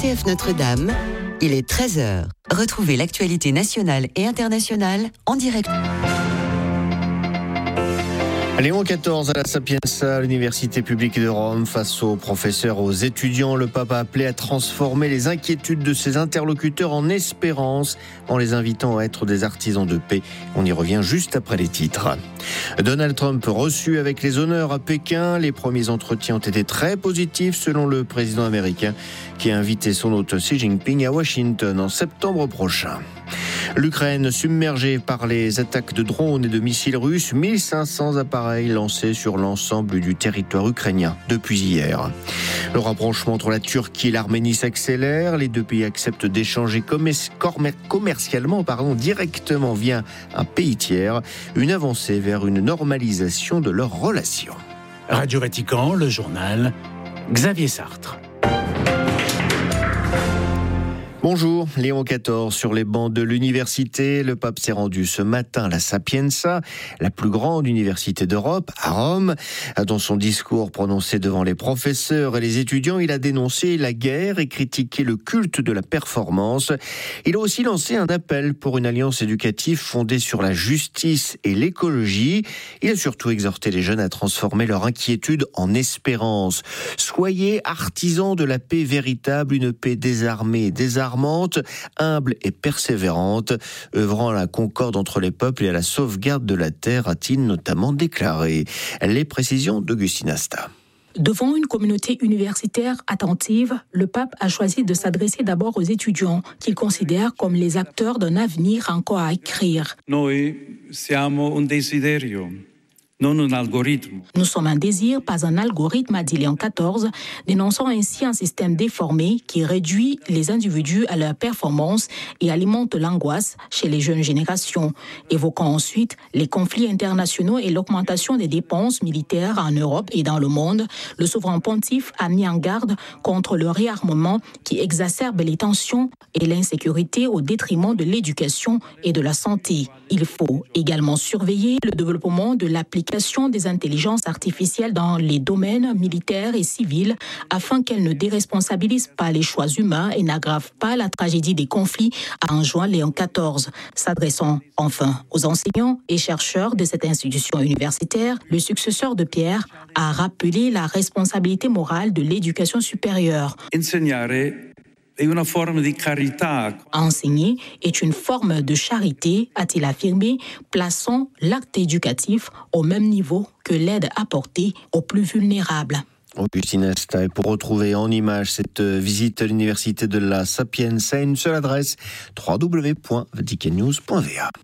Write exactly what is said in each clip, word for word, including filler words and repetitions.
C F Notre-Dame, il est treize heures. Retrouvez l'actualité nationale et internationale en direct. Léon quatorze à la Sapienza, l'Université publique de Rome, face aux professeurs, aux étudiants. Le pape a appelé à transformer les inquiétudes de ses interlocuteurs en espérance, en les invitant à être des artisans de paix. On y revient juste après les titres. Donald Trump reçu avec les honneurs à Pékin. Les premiers entretiens ont été très positifs selon le président américain qui a invité son hôte Xi Jinping à Washington en septembre prochain. L'Ukraine submergée par les attaques de drones et de missiles russes, mille cinq cents appareils lancés sur l'ensemble du territoire ukrainien depuis hier. Le rapprochement entre la Turquie et l'Arménie s'accélère. Les deux pays acceptent d'échanger commercialement pardon, directement via un pays tiers, une avancée vers une normalisation de leurs relations. Radio Vatican, le journal, Xavier Sartre. Bonjour, Léon quatorze sur les bancs de l'université. Le pape s'est rendu ce matin à la Sapienza, la plus grande université d'Europe, à Rome. Dans son discours prononcé devant les professeurs et les étudiants, il a dénoncé la guerre et critiqué le culte de la performance. Il a aussi lancé un appel pour une alliance éducative fondée sur la justice et l'écologie. Il a surtout exhorté les jeunes à transformer leur inquiétude en espérance. Soyez artisans de la paix véritable, une paix désarmée, désarmée, humble et persévérante, œuvrant à la concorde entre les peuples et à la sauvegarde de la terre, a-t-il notamment déclaré. Les précisions d'Augustine Asta. Devant une communauté universitaire attentive, le pape a choisi de s'adresser d'abord aux étudiants, qu'il considère comme les acteurs d'un avenir encore à écrire. Noi siamo un desiderio. Non un algorithme. Nous sommes un désir, pas un algorithme, a dit Léon quatorze, dénonçant ainsi un système déformé qui réduit les individus à leur performance et alimente l'angoisse chez les jeunes générations, évoquant ensuite les conflits internationaux et l'augmentation des dépenses militaires en Europe et dans le monde. Le souverain pontife a mis en garde contre le réarmement qui exacerbe les tensions et l'insécurité au détriment de l'éducation et de la santé. Il faut également surveiller le développement de l'application des intelligences artificielles dans les domaines militaires et civils afin qu'elles ne déresponsabilisent pas les choix humains et n'aggravent pas la tragédie des conflits, a enjoint Léon quatorze. S'adressant enfin aux enseignants et chercheurs de cette institution universitaire, le successeur de Pierre a rappelé la responsabilité morale de l'éducation supérieure. Insegnare è una forma di carità. Enseigner est une forme de charité, a-t-il affirmé, plaçant l'acte éducatif au même niveau que l'aide apportée aux plus vulnérables. Augustine Asta, et pour retrouver en images cette visite à l'université de la Sapienza, une seule adresse, w w w point vatican news point v a.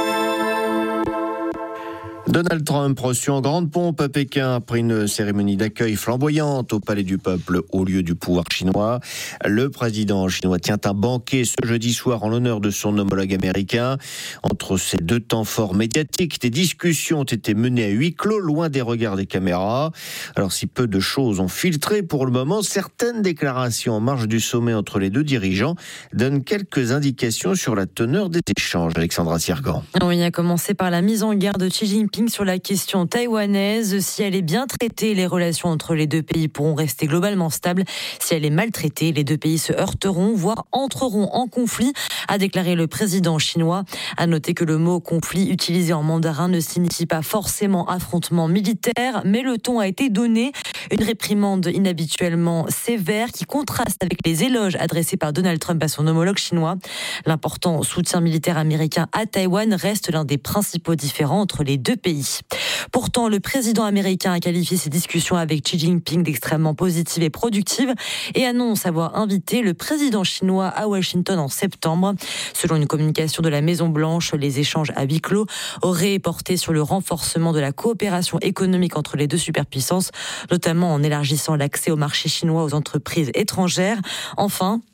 Donald Trump reçu en grande pompe à Pékin après une cérémonie d'accueil flamboyante au Palais du Peuple au lieu du pouvoir chinois. Le président chinois tient un banquet ce jeudi soir en l'honneur de son homologue américain. Entre ces deux temps forts médiatiques, des discussions ont été menées à huis clos, loin des regards des caméras. Alors si peu de choses ont filtré pour le moment, certaines déclarations en marge du sommet entre les deux dirigeants donnent quelques indications sur la teneur des échanges. Alexandra Sirgan. Oui, à commencer par la mise en garde de Xi Jinping sur la question taïwanaise. Si elle est bien traitée, les relations entre les deux pays pourront rester globalement stables. Si elle est maltraitée, les deux pays se heurteront, voire entreront en conflit, a déclaré le président chinois. À noter que le mot conflit utilisé en mandarin ne signifie pas forcément affrontement militaire, mais le ton a été donné. Une réprimande inhabituellement sévère qui contraste avec les éloges adressés par Donald Trump à son homologue chinois. L'important soutien militaire américain à Taïwan reste l'un des principaux différends entre les deux pays. Pourtant, le président américain a qualifié ses discussions avec Xi Jinping d'extrêmement positives et productives et annonce avoir invité le président chinois à Washington en septembre. Selon une communication de la Maison-Blanche, les échanges à huis clos auraient porté sur le renforcement de la coopération économique entre les deux superpuissances, notamment en élargissant l'accès au marché chinois aux entreprises étrangères. Enfin,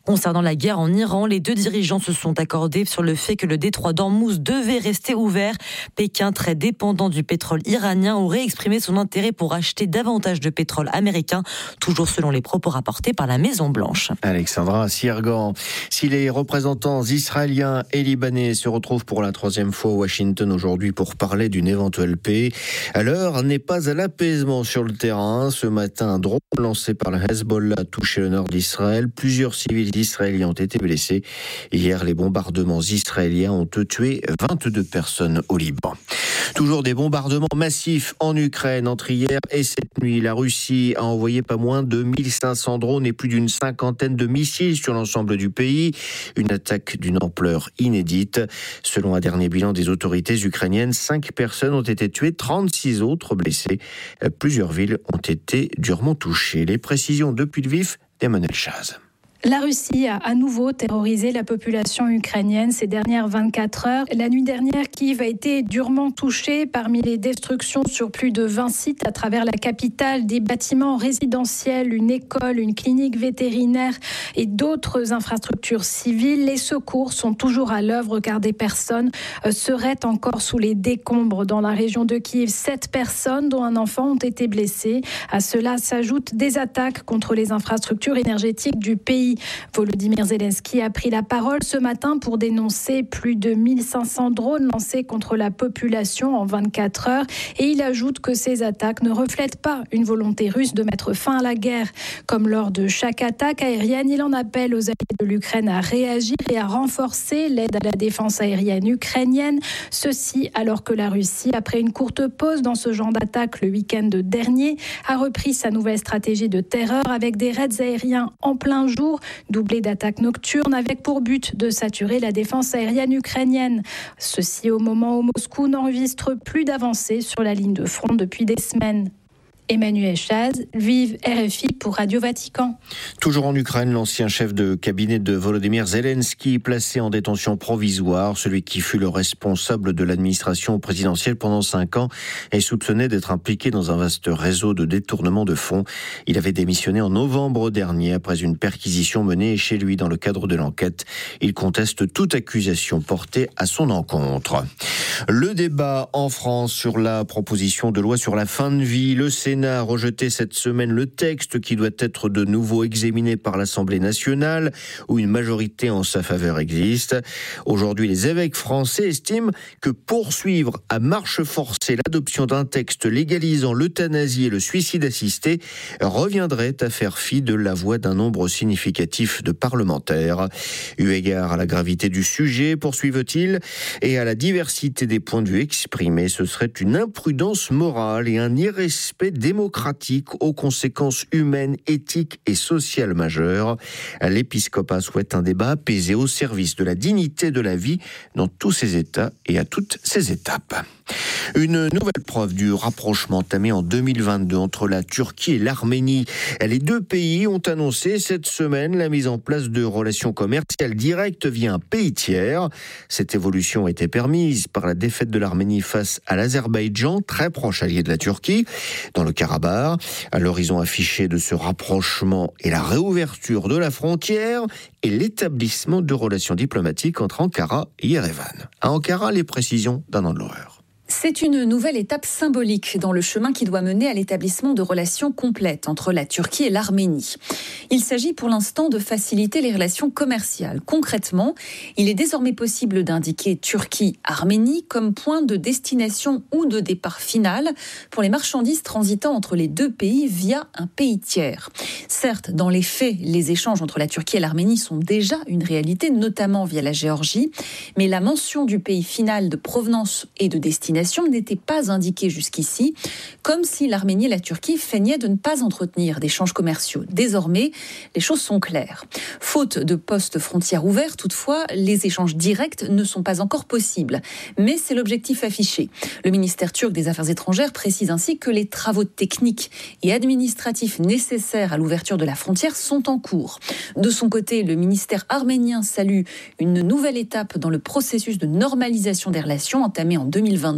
Concernant la guerre en Iran, les deux dirigeants se sont accordés sur le fait que le détroit d'Ormuz devait rester ouvert. Pékin, très dépendant du pétrole iranien, aurait exprimé son intérêt pour acheter davantage de pétrole américain, toujours selon les propos rapportés par la Maison-Blanche. Alexandra Sirgan. Si les représentants israéliens et libanais se retrouvent pour la troisième fois à Washington aujourd'hui pour parler d'une éventuelle paix, l'heure n'est pas à l'apaisement sur le terrain. Ce matin, un drone lancé par le Hezbollah a touché le nord d'Israël. Plusieurs civils israéliens ont été blessés. Hier, les bombardements israéliens ont tué vingt-deux personnes au Liban. Toujours des bombardements massifs en Ukraine entre hier et cette nuit. La Russie a envoyé pas moins de mille cinq cents drones et plus d'une cinquantaine de missiles sur l'ensemble du pays. Une attaque d'une ampleur inédite. Selon un dernier bilan des autorités ukrainiennes, cinq personnes ont été tuées, trente-six autres blessées. Plusieurs villes ont été durement touchées. Les précisions depuis Lviv d'Emmanuel Chaz. La Russie a à nouveau terrorisé la population ukrainienne ces dernières vingt-quatre heures. La nuit dernière, Kiev a été durement touchée. Parmi les destructions sur plus de vingt sites à travers la capitale, des bâtiments résidentiels, une école, une clinique vétérinaire et d'autres infrastructures civiles. Les secours sont toujours à l'œuvre car des personnes seraient encore sous les décombres dans la région de Kiev. Sept personnes, dont un enfant, ont été blessées. À cela s'ajoutent des attaques contre les infrastructures énergétiques du pays. Volodymyr Zelensky a pris la parole ce matin pour dénoncer plus de mille cinq cents drones lancés contre la population en vingt-quatre heures et il ajoute que ces attaques ne reflètent pas une volonté russe de mettre fin à la guerre. Comme lors de chaque attaque aérienne, il en appelle aux alliés de l'Ukraine à réagir et à renforcer l'aide à la défense aérienne ukrainienne. Ceci alors que la Russie, après une courte pause dans ce genre d'attaque le week-end dernier, a repris sa nouvelle stratégie de terreur avec des raids aériens en plein jour, doublé d'attaques nocturnes avec pour but de saturer la défense aérienne ukrainienne. Ceci au moment où Moscou n'enregistre plus d'avancées sur la ligne de front depuis des semaines. Emmanuel Chaz, Lviv, R F I pour Radio Vatican. Toujours en Ukraine, l'ancien chef de cabinet de Volodymyr Zelensky placé en détention provisoire. Celui qui fut le responsable de l'administration présidentielle pendant cinq ans est soupçonné d'être impliqué dans un vaste réseau de détournement de fonds. Il avait démissionné en novembre dernier après une perquisition menée chez lui dans le cadre de l'enquête. Il conteste toute accusation portée à son encontre. Le débat en France sur la proposition de loi sur la fin de vie. Le Sénat a rejeté cette semaine le texte qui doit être de nouveau examiné par l'Assemblée nationale, où une majorité en sa faveur existe. Aujourd'hui, les évêques français estiment que poursuivre à marche forcée l'adoption d'un texte légalisant l'euthanasie et le suicide assisté reviendrait à faire fi de la voix d'un nombre significatif de parlementaires. Eu égard à la gravité du sujet, poursuivent-ils, et à la diversité des points de vue exprimés, ce serait une imprudence morale et un irrespect démocratique aux conséquences humaines, éthiques et sociales majeures. L'épiscopat souhaite un débat apaisé au service de la dignité de la vie dans tous ses états et à toutes ses étapes. Une nouvelle preuve du rapprochement entamé en deux mille vingt-deux entre la Turquie et l'Arménie. Les deux pays ont annoncé cette semaine la mise en place de relations commerciales directes via un pays tiers. Cette évolution a été permise par la défaite de l'Arménie face à l'Azerbaïdjan, très proche allié de la Turquie, dans le Karabakh. À l'horizon affiché de ce rapprochement et la réouverture de la frontière et l'établissement de relations diplomatiques entre Ankara et Yerevan. À Ankara, les précisions d'Anand de l'Horreur. C'est une nouvelle étape symbolique dans le chemin qui doit mener à l'établissement de relations complètes entre la Turquie et l'Arménie. Il s'agit pour l'instant de faciliter les relations commerciales. Concrètement, il est désormais possible d'indiquer Turquie-Arménie comme point de destination ou de départ final pour les marchandises transitant entre les deux pays via un pays tiers. Certes, dans les faits, les échanges entre la Turquie et l'Arménie sont déjà une réalité, notamment via la Géorgie, mais la mention du pays final de provenance et de destination n'était pas indiquée jusqu'ici, comme si l'Arménie et la Turquie feignaient de ne pas entretenir d'échanges commerciaux. Désormais, les choses sont claires. Faute de postes frontières ouverts, toutefois, les échanges directs ne sont pas encore possibles. Mais c'est l'objectif affiché. Le ministère turc des Affaires étrangères précise ainsi que les travaux techniques et administratifs nécessaires à l'ouverture de la frontière sont en cours. De son côté, le ministère arménien salue une nouvelle étape dans le processus de normalisation des relations entamé en deux mille vingt-deux.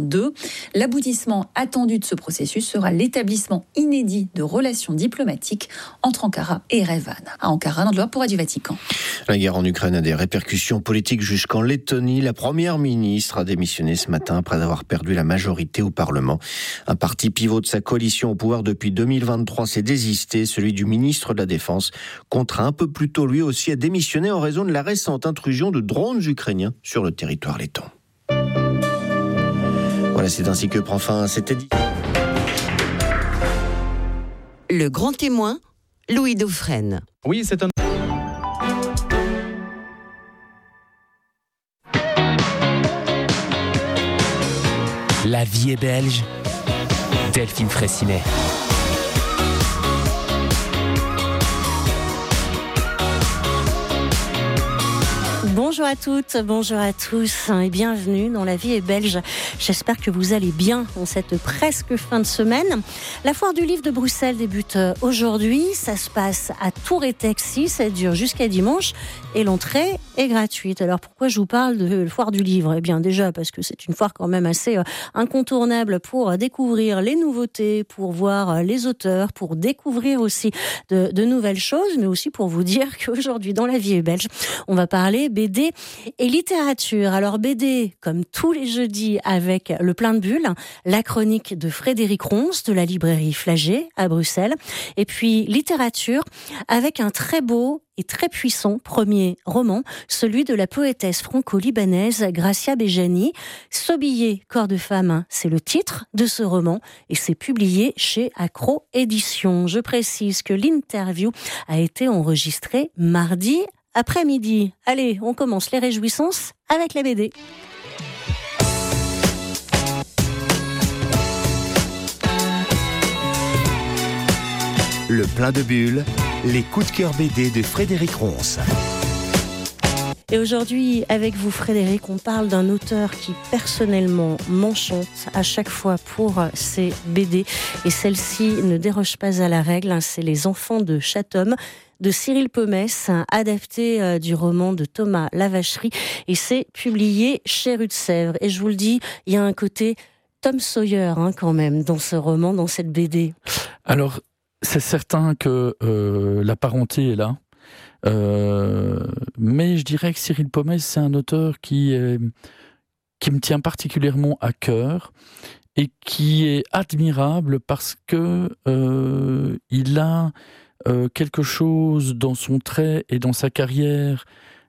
vingt-deux. L'aboutissement attendu de ce processus sera l'établissement inédit de relations diplomatiques entre Ankara et Erevan. À Ankara, dans le rapport du Vatican. La guerre en Ukraine a des répercussions politiques jusqu'en Lettonie. La première ministre a démissionné ce matin après avoir perdu la majorité au Parlement. Un parti pivot de sa coalition au pouvoir depuis deux mille vingt-trois s'est désisté. Celui du ministre de la Défense, contraint un peu plus tôt lui aussi à démissionner en raison de la récente intrusion de drones ukrainiens sur le territoire letton. Voilà, c'est ainsi que prend fin cette édition. Le grand témoin, Louis Dauphren. Oui, c'est un... La vie est belge. Delphine Fraissinet. Bonjour à toutes, bonjour à tous et bienvenue dans La vie est belge. J'espère que vous allez bien en cette presque fin de semaine. La foire du livre de Bruxelles débute aujourd'hui. Ça se passe à Tour-et-Texy, ça dure jusqu'à dimanche et l'entrée est gratuite. Alors pourquoi je vous parle de la foire du livre ? Eh bien déjà parce que c'est une foire quand même assez incontournable pour découvrir les nouveautés, pour voir les auteurs, pour découvrir aussi de, de nouvelles choses, mais aussi pour vous dire qu'aujourd'hui dans La vie est belge, on va parler B D et littérature. Alors B D, comme tous les jeudis avec le plein de bulles, la chronique de Frédéric Ronce de la librairie Flagey à Bruxelles. Et puis littérature avec un très beau et très puissant premier roman, celui de la poétesse franco-libanaise Gracia Bejani. Sobillé, corps de femme, c'est le titre de ce roman et c'est publié chez Accro Éditions. Je précise que l'interview a été enregistrée mardi après-midi. Allez, on commence les réjouissances avec la B D. Le plein de bulles, les coups de cœur B D de Frédéric Ronce. Et aujourd'hui, avec vous Frédéric, on parle d'un auteur qui personnellement m'enchante à chaque fois pour ses B D. Et celle-ci ne déroge pas à la règle, c'est Les Enfants de Chatham de Cyril Pomès, adapté du roman de Thomas Lavacherie. Et c'est publié chez Rue de Sèvres. Et je vous le dis, il y a un côté Tom Sawyer hein, quand même dans ce roman, dans cette B D. Alors, c'est certain que euh, la parenté est là. Euh, mais je dirais que Cyril Pomès, c'est un auteur qui, est, qui me tient particulièrement à cœur et qui est admirable parce que euh, il a euh, quelque chose dans son trait et dans sa carrière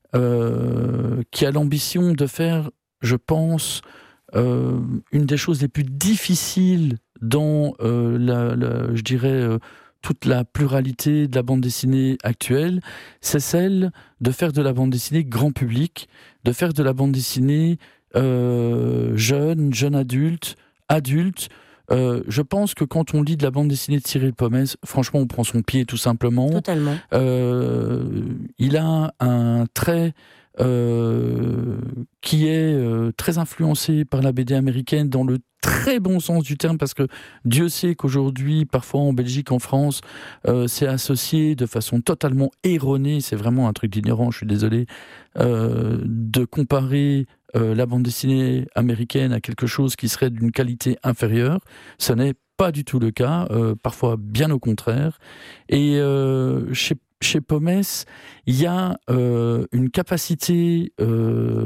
euh, qui a l'ambition de faire, je pense, euh, une des choses les plus difficiles dans euh, la, la, je dirais, euh, toute la pluralité de la bande dessinée actuelle, c'est celle de faire de la bande dessinée grand public, de faire de la bande dessinée euh, jeune, jeune adulte, adulte. Euh, je pense que quand on lit de la bande dessinée de Cyril Pomès, franchement, on prend son pied tout simplement. Totalement. Euh, il a un trait euh, qui est euh, très influencé par la B D américaine dans le très bon sens du terme, parce que Dieu sait qu'aujourd'hui, parfois en Belgique, en France, euh, c'est associé de façon totalement erronée, c'est vraiment un truc d'ignorant, je suis désolé, euh, de comparer euh, la bande dessinée américaine à quelque chose qui serait d'une qualité inférieure. Ce n'est pas du tout le cas, euh, parfois bien au contraire. Et euh, chez, chez Pomès, il y a euh, une capacité euh,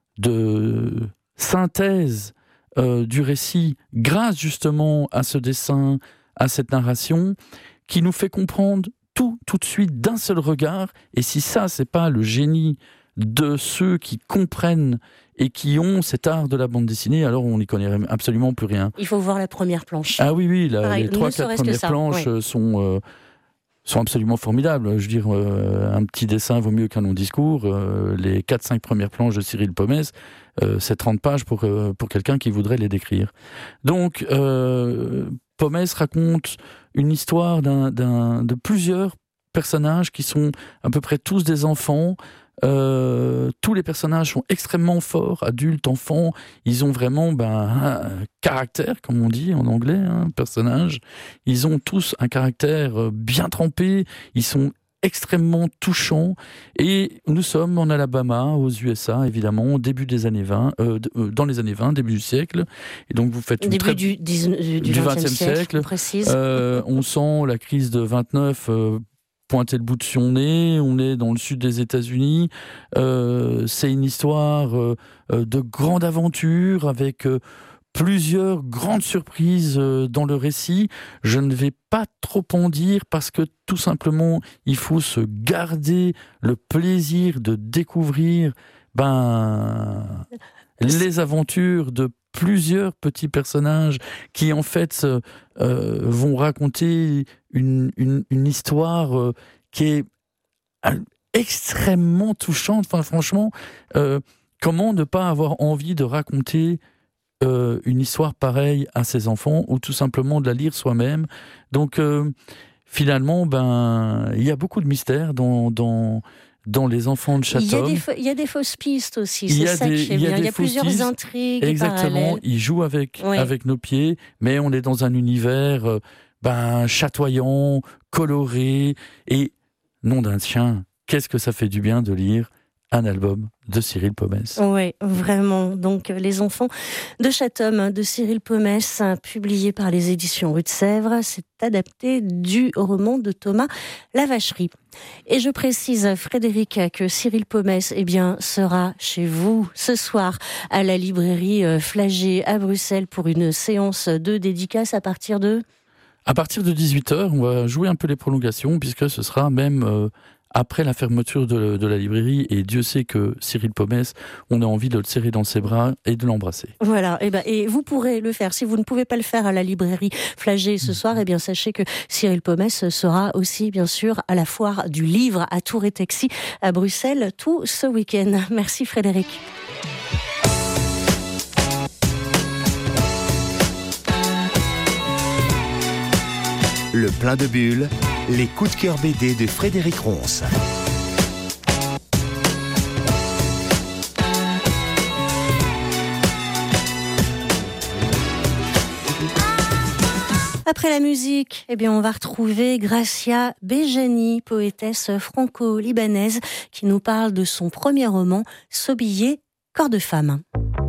de synthèse Euh, du récit, grâce justement à ce dessin, à cette narration, qui nous fait comprendre tout, tout de suite, d'un seul regard. Et si ça, c'est pas le génie de ceux qui comprennent et qui ont cet art de la bande dessinée, alors on n'y connaît absolument plus rien. Il faut voir la première planche. Ah oui, oui, la, Pareil, les trois, quatre premières ça, planches ouais. sont... Euh, sont absolument formidables. Je veux dire, euh, un petit dessin vaut mieux qu'un long discours. Euh, les quatre cinq premières planches de Cyril Pomès, euh, c'est trente pages pour, euh, pour quelqu'un qui voudrait les décrire. Donc, euh, Pomès raconte une histoire d'un, d'un, de plusieurs personnages qui sont à peu près tous des enfants. Euh, tous les personnages sont extrêmement forts, adultes, enfants. Ils ont vraiment ben, un caractère, comme on dit en anglais, hein, personnage. Ils ont tous un caractère bien trempé. Ils sont extrêmement touchant. Et nous sommes en Alabama, aux U S A, évidemment, au début des années vingt, euh, dans les années vingt, début du siècle. Et donc vous faites une début très... du, du, du vingtième siècle, précise. Euh, on sent la crise de vingt-neuf euh, pointer le bout de son nez. On est dans le sud des États-Unis. Euh, c'est une histoire euh, de grande aventure avec euh, plusieurs grandes surprises euh, dans le récit. Je ne vais pas trop en dire parce que tout simplement, il faut se garder le plaisir de découvrir ben, les aventures de plusieurs petits personnages qui en fait euh, vont raconter une, une, une histoire euh, qui est euh, extrêmement touchante. Enfin, franchement, euh, comment ne pas avoir envie de raconter euh, une histoire pareille à ses enfants ou tout simplement de la lire soi-même. Donc euh, finalement, ben, il y a beaucoup de mystères dans... dans dans Les Enfants de Chatham. Il y a des, fa- il y a des fausses pistes aussi, c'est ça que j'aime bien. Il y a plusieurs pistes. Intrigues Exactement, parallèles. Il joue avec, oui. avec nos pieds, mais on est dans un univers euh, ben, chatoyant, coloré, et nom d'un chien, qu'est-ce que ça fait du bien de lire un album de Cyril Pomès. Oui, vraiment. Donc, Les Enfants de Chatham de Cyril Pomès, publié par les éditions Rue de Sèvres. C'est adapté du roman de Thomas Lavacherie. Et je précise, Frédéric, que Cyril Pomès eh bien, sera chez vous ce soir à la librairie Flagey à Bruxelles pour une séance de dédicace à partir de... À partir de dix-huit heures, on va jouer un peu les prolongations puisque ce sera même... Euh, après la fermeture de, de la librairie, et Dieu sait que Cyril Pomès, on a envie de le serrer dans ses bras et de l'embrasser. Voilà, et, ben, et vous pourrez le faire. Si vous ne pouvez pas le faire à la librairie Flagey ce soir, eh bien sachez que Cyril Pomès sera aussi, bien sûr, à la foire du livre à Tour et Taxi à Bruxelles tout ce week-end. Merci Frédéric. Le plein de bulles, les coups de cœur B D de Frédéric Ronce. Après la musique, eh bien, on va retrouver Gracia Bejani, poétesse franco-libanaise, qui nous parle de son premier roman, Sobillé, corps de femme.